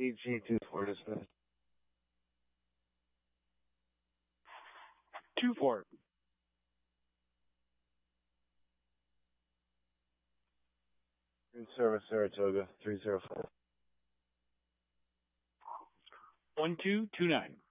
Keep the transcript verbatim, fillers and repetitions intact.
C G two four dismissed. Two four. In service, Saratoga three zero four. One two two nine.